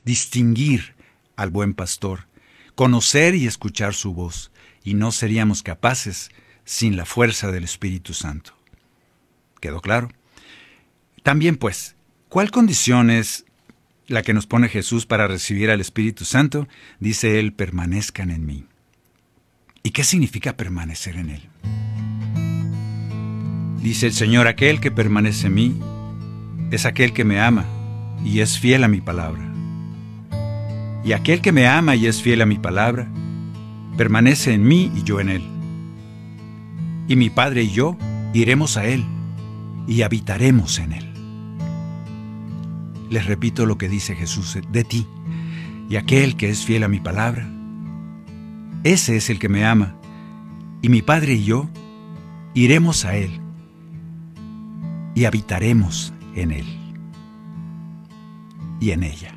distinguir al buen pastor, conocer y escuchar su voz, y no seríamos capaces sin la fuerza del Espíritu Santo. ¿Quedó claro? También, pues, ¿cuál condición es la que nos pone Jesús para recibir al Espíritu Santo? Dice Él, permanezcan en mí. ¿Y qué significa permanecer en Él? Dice el Señor, aquel que permanece en mí es aquel que me ama y es fiel a mi palabra. Y aquel que me ama y es fiel a mi palabra, permanece en mí y yo en él. Y mi Padre y yo iremos a él y habitaremos en él. Les repito lo que dice Jesús de ti. Y aquel que es fiel a mi palabra, ese es el que me ama. Y mi Padre y yo iremos a él y habitaremos en él y en ella.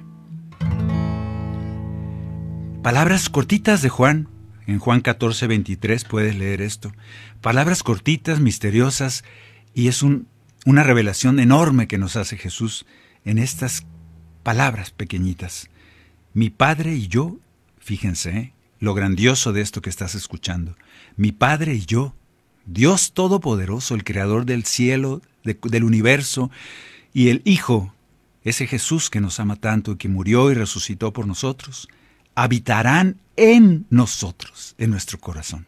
Palabras cortitas de Juan. En Juan 14:23 puedes leer esto. Palabras cortitas, misteriosas, y es una revelación enorme que nos hace Jesús en estas palabras pequeñitas. Mi Padre y yo, fíjense, lo grandioso de esto que estás escuchando. Mi Padre y yo, Dios Todopoderoso, el Creador del cielo, del universo, y el Hijo, ese Jesús que nos ama tanto y que murió y resucitó por nosotros, habitarán en nosotros, en nuestro corazón.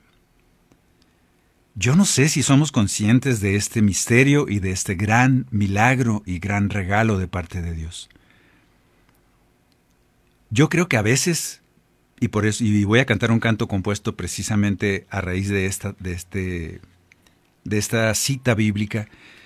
Yo no sé si somos conscientes de este misterio y de este gran milagro y gran regalo de parte de Dios. Yo creo que a veces, y por eso, y voy a cantar un canto compuesto precisamente a raíz de esta cita bíblica,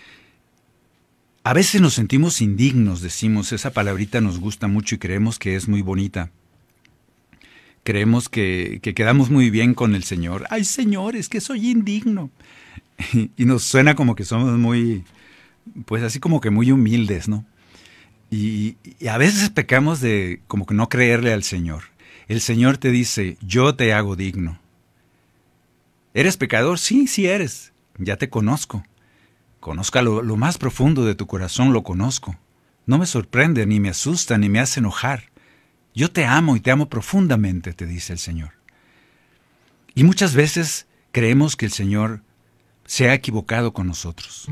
a veces nos sentimos indignos, decimos, esa palabrita nos gusta mucho y creemos que es muy bonita. Creemos que quedamos muy bien con el Señor. ¡Ay, Señor, es que soy indigno! Y nos suena como que somos muy, pues así como que muy humildes, ¿no? Y a veces pecamos de como que no creerle al Señor. El Señor te dice, yo te hago digno. ¿Eres pecador? Sí, sí eres. Ya te conozco. Conozco lo más profundo de tu corazón, lo conozco. No me sorprende, ni me asusta, ni me hace enojar. Yo te amo y te amo profundamente, te dice el Señor. Y muchas veces creemos que el Señor se ha equivocado con nosotros.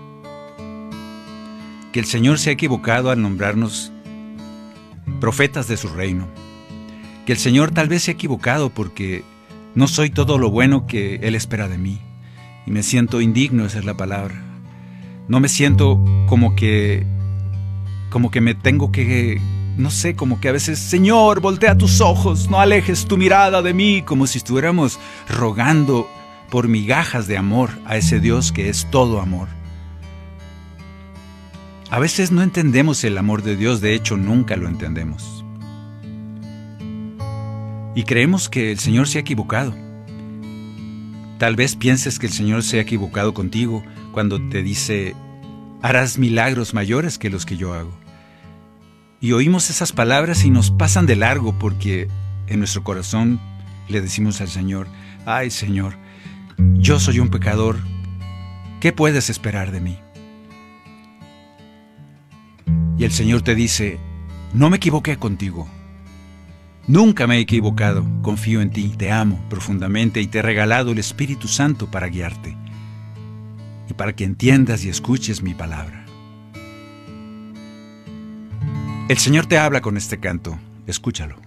Que el Señor se ha equivocado al nombrarnos profetas de su reino. Que el Señor tal vez se ha equivocado porque no soy todo lo bueno que Él espera de mí. Y me siento indigno, esa es la palabra. No me siento como que me tengo que... No sé, como que a veces, Señor, voltea tus ojos, no alejes tu mirada de mí, como si estuviéramos rogando por migajas de amor a ese Dios que es todo amor. A veces no entendemos el amor de Dios, de hecho nunca lo entendemos. Y creemos que el Señor se ha equivocado. Tal vez pienses que el Señor se ha equivocado contigo cuando te dice, harás milagros mayores que los que yo hago. Y oímos esas palabras y nos pasan de largo porque en nuestro corazón le decimos al Señor, ay Señor, yo soy un pecador, ¿qué puedes esperar de mí? Y el Señor te dice, no me equivoqué contigo, nunca me he equivocado, confío en ti, te amo profundamente y te he regalado el Espíritu Santo para guiarte y para que entiendas y escuches mi palabra. El Señor te habla con este canto, escúchalo.